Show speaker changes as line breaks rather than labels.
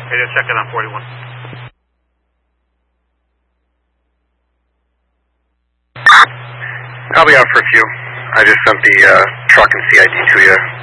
Radio check in on 41.
I'll be out for a few. I just sent the truck and CID to you.